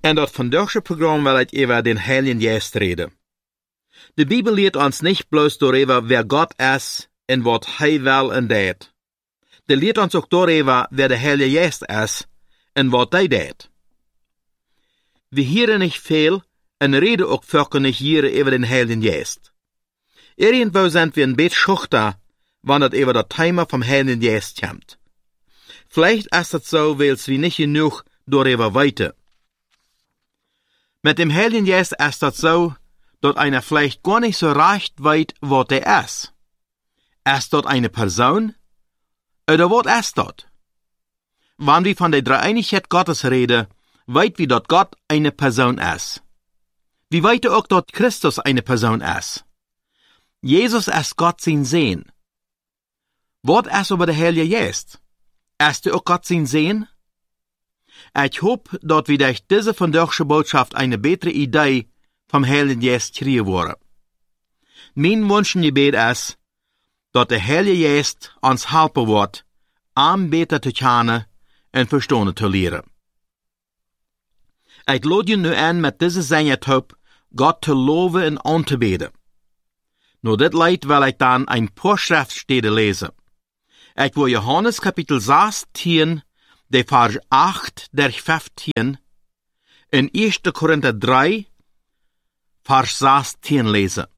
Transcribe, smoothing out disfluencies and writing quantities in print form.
En dat vandaagse programma wil ik over den Heiligen Geest reden. De Bibel leert ons niet bloos door wer God is en wat hij wil en deed. De leert ons ook door wer de Heilige Geest is en wat hij deed. We horen niet veel en reden ook vaak niet hier over den Heiligen Geest. Irgendwo sind wir ein beetje schuchter, wanneer het over dat Thema vom Heiligen Geest komt. Vielleicht ist es so, weil wir nicht genug darüber weiten. Mit dem Heiligen Geist ist das so, dass einer vielleicht gar nicht so recht weiß, was der ist. Ist das eine Person? Oder was ist das? Wenn wir von der Dreieinigkeit Gottes reden, weiß wir, dass Gott eine Person ist. Wir wissen auch, dass Christus eine Person ist. Jesus ist Gott sein Sehen. Was ist aber der Heilige Geist? Ist er auch Gott sein Sehen? Ich hoffe, dass wir durch diese vandaagse Botschaft eine bessere Idee vom Heiligen Geist kriegen worden. Mein Wunsch und Gebet ist, dass der Heilige Geist uns helfen wird, besser zu kennen und verstehen zu lernen. Ich lade je nu an, mit dieser Sängertop Gott zu loben und anzubeten. Nur dit Lied will ich dann ein paar Schriftstellen lesen. Ich will Johannes Kapitel 16, der Vers 8 der 15, in 1. Korinther 3, Vers 16 lesen.